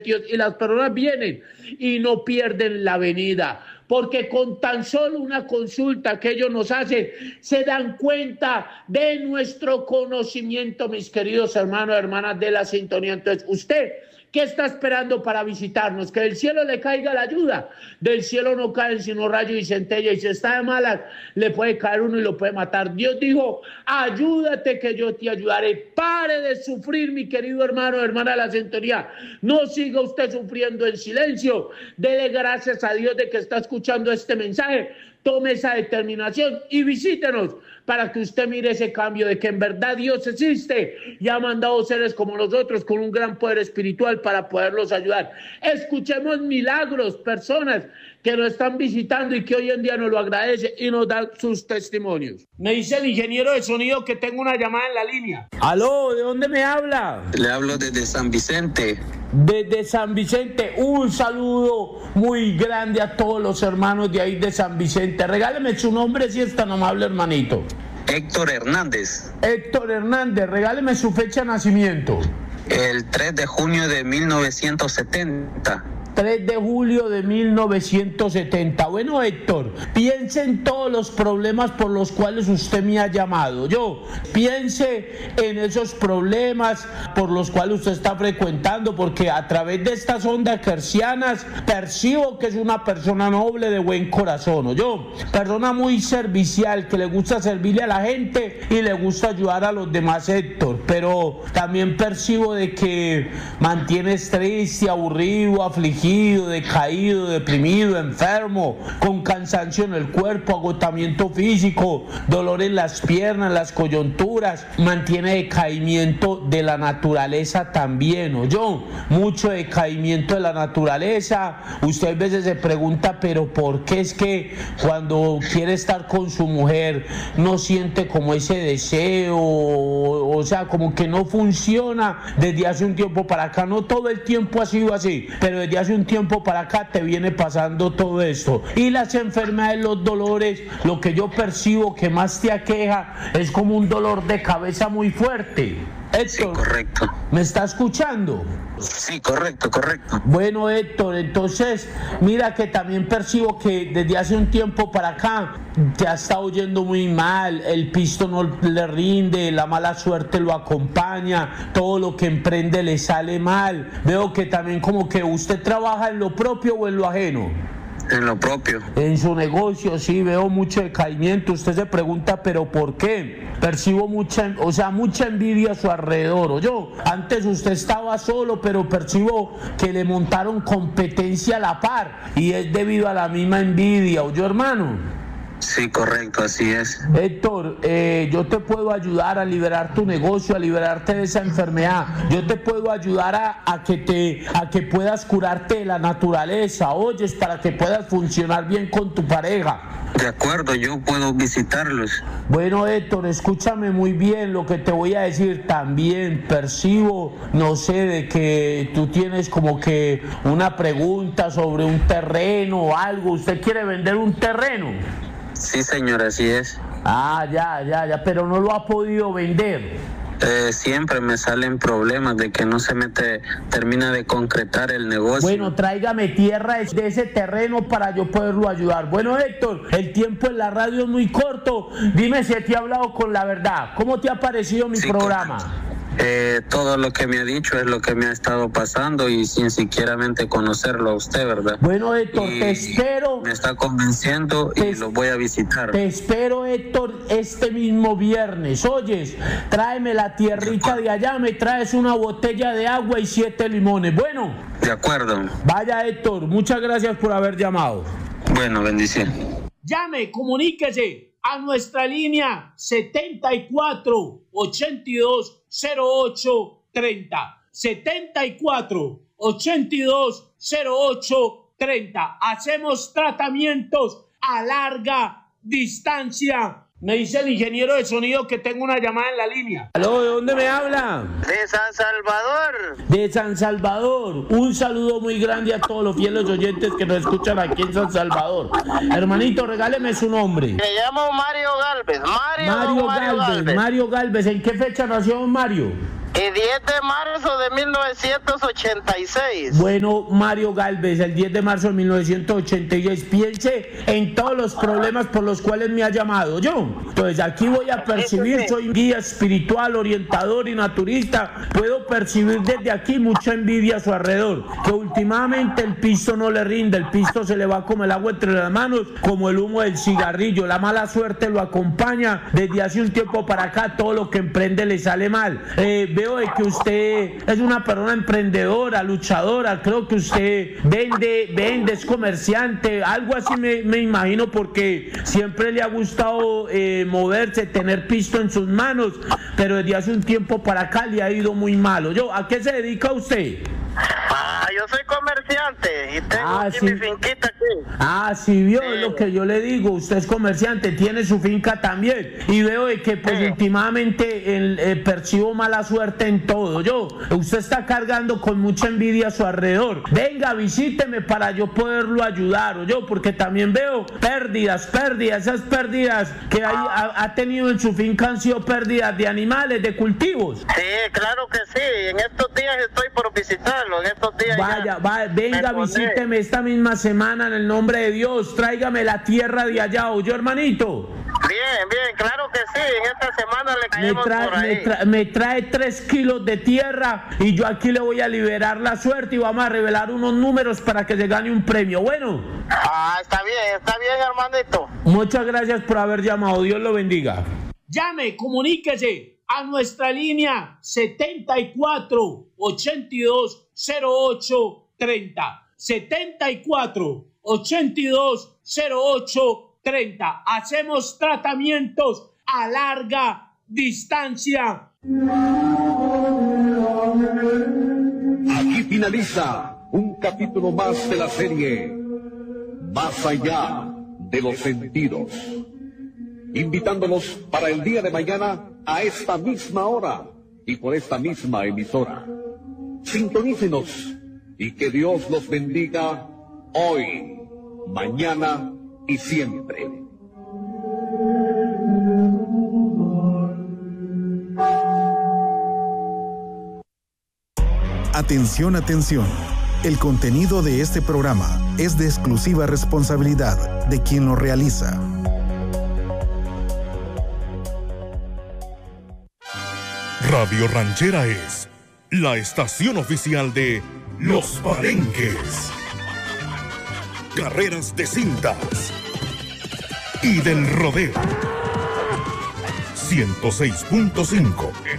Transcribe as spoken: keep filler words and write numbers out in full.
y las personas vienen y no pierden la venida, porque con tan solo una consulta que ellos nos hacen, se dan cuenta de nuestro conocimiento, mis queridos hermanos y hermanas de la sintonía. Entonces, usted, ¿qué está esperando para visitarnos? Que del cielo le caiga la ayuda. Del cielo no caen sino rayos y centellas, y si está de malas, le puede caer uno y lo puede matar. Dios dijo, ayúdate que yo te ayudaré. Pare de sufrir, mi querido hermano o hermana de la sintonía. No siga usted sufriendo en silencio. Dele gracias a Dios de que está escuchando este mensaje. Tome esa determinación y visítenos para que usted mire ese cambio de que en verdad Dios existe y ha mandado seres como nosotros con un gran poder espiritual para poderlos ayudar. Escuchemos milagros, personas que nos están visitando y que hoy en día nos lo agradecen y nos dan sus testimonios. Me dice el ingeniero de sonido que tengo una llamada en la línea. Aló, ¿de dónde me habla? Le hablo desde San Vicente. Desde San Vicente, un saludo muy grande a todos los hermanos de ahí de San Vicente. Regáleme su nombre si es tan amable, hermanito. Héctor Hernández. Héctor Hernández, regáleme su fecha de nacimiento. El tres de junio de mil novecientos setenta. tres de julio de mil novecientos setenta. Bueno, Héctor, piense en todos los problemas por los cuales usted me ha llamado. Yo, piense en esos problemas por los cuales usted está frecuentando, porque a través de estas ondas hercianas percibo que es una persona noble de buen corazón. Yo, persona muy servicial, que le gusta servirle a la gente y le gusta ayudar a los demás, Héctor. Pero también percibo de que mantienes triste, aburrido, afligido, decaído, deprimido, enfermo, con cansancio en el cuerpo, agotamiento físico, dolor en las piernas, las coyunturas, mantiene decaimiento de la naturaleza también, ¿oyó? Mucho decaimiento de la naturaleza. Usted a veces se pregunta, pero ¿por qué es que cuando quiere estar con su mujer no siente como ese deseo? O sea, como que no funciona desde hace un tiempo para acá. No todo el tiempo ha sido así, pero desde hace un tiempo para acá te viene pasando todo esto. Y las enfermedades, los dolores, lo que yo percibo que más te aqueja es como un dolor de cabeza muy fuerte. Héctor, sí, correcto. ¿Me está escuchando? Sí, correcto, correcto. Bueno, Héctor, entonces mira que también percibo que desde hace un tiempo para acá te ha estado yendo muy mal, el pisto no le rinde, la mala suerte lo acompaña, todo lo que emprende le sale mal. Veo que también como que usted trabaja en lo propio o en lo ajeno. En lo propio. En su negocio, sí, veo mucho decaimiento. Usted se pregunta, ¿pero por qué? Percibo mucha, o sea, mucha envidia a su alrededor. Yo, antes usted estaba solo, pero percibo que le montaron competencia a la par y es debido a la misma envidia. ¿Oyó, hermano? Sí, correcto, así es. Héctor, eh, yo te puedo ayudar a liberar tu negocio, a liberarte de esa enfermedad. Yo te puedo ayudar a, a, que, te, a que puedas curarte de la naturaleza, oyes, para que puedas funcionar bien con tu pareja. De acuerdo, yo puedo visitarlos. Bueno, Héctor, escúchame muy bien lo que te voy a decir. También percibo, no sé, de que tú tienes como que una pregunta sobre un terreno o algo. ¿Usted quiere vender un terreno? Sí, señor, así es. Ah, ya, ya, ya, pero no lo ha podido vender. Eh, siempre me salen problemas de que no se me te, termina de concretar el negocio. Bueno, tráigame tierra de ese terreno para yo poderlo ayudar. Bueno, Héctor, el tiempo en la radio es muy corto. Dime si te he hablado con la verdad. ¿Cómo te ha parecido mi sí, programa? Correcto. Eh, todo lo que me ha dicho es lo que me ha estado pasando y sin siquiera conocerlo a usted, ¿verdad? Bueno, Héctor, y te espero. Me está convenciendo y lo voy a visitar. Te espero, Héctor, este mismo viernes. Oyes, tráeme la tierrita de, de allá, me traes una botella de agua y siete limones. Bueno. De acuerdo. Vaya, Héctor, muchas gracias por haber llamado. Bueno, bendición. Llame, comuníquese a nuestra línea setenta y cuatro ochenta y dos cero ocho treinta. setenta y cuatro ochenta y dos cero ocho treinta. Hacemos tratamientos a larga distancia. Me dice el ingeniero de sonido que tengo una llamada en la línea. ¿Aló? ¿De dónde me habla? De San Salvador. De San Salvador. Un saludo muy grande a todos los fieles oyentes que nos escuchan aquí en San Salvador. Hermanito, regáleme su nombre. Me llamo Mario Galvez. Mario, Mario, Mario Galvez, Galvez. Mario Galvez. ¿En qué fecha nació Mario? El diez de marzo de mil novecientos ochenta y seis. Bueno, Mario Galvez, el diez de marzo de mil novecientos ochenta y seis, piense en todos los problemas por los cuales me ha llamado yo. Entonces aquí voy a percibir, soy guía espiritual, orientador y naturista, puedo percibir desde aquí mucha envidia a su alrededor, que últimamente el pisto no le rinde, el pisto se le va como el agua entre las manos, como el humo del cigarrillo, la mala suerte lo acompaña, desde hace un tiempo para acá todo lo que emprende le sale mal. Eh, veo de que usted es una persona emprendedora, luchadora, creo que usted vende, vende, es comerciante, algo así me, me imagino, porque siempre le ha gustado eh, moverse, tener pisto en sus manos, pero desde hace un tiempo para acá le ha ido muy malo. Yo, ¿a qué se dedica usted? Ah, yo soy comerciante y tengo Ah, aquí sí. mi finquita aquí. Ah, sí, vio, Sí. es lo que yo le digo, usted es comerciante, tiene su finca también, y veo de que pues Sí. últimamente el, eh, percibo mala suerte en todo. Yo, usted está cargando con mucha envidia a su alrededor. Venga, visíteme para yo poderlo ayudar, o yo, porque también veo pérdidas, pérdidas, esas pérdidas que hay, ha, ha tenido en su finca han sido pérdidas de animales, de cultivos. Sí, claro que sí. En estos días estoy por visitarlo. En estos días Vaya, ya vaya, venga, me pondré. visíteme esta misma semana en el nombre de Dios, tráigame la tierra de allá, ¿oyó, hermanito? Bien, bien, claro que sí. En esta semana le Me caemos por trae, me, ahí. tra- me trae tres kilos de tierra y yo aquí le voy a liberar la suerte y vamos a revelar unos números para que se gane un premio. Bueno, Ah, está bien, está bien, hermanito. muchas gracias por haber llamado, Dios lo bendiga. Llame, comuníquese a nuestra línea setenta y cuatro, ochenta y dos, cero ocho, treinta. setenta y cuatro, ochenta y dos, cero ocho, treinta. Hacemos tratamientos a larga distancia. Aquí finaliza un capítulo más de la serie Más allá de los sentidos. Invitándolos para el día de mañana a esta misma hora y por esta misma emisora. Sintonícenos y que Dios los bendiga hoy, mañana y siempre. Atención, atención. El contenido de este programa es de exclusiva responsabilidad de quien lo realiza. Radio Ranchera es la estación oficial de Los Palenques, carreras de cintas y del rodeo. ciento seis punto cinco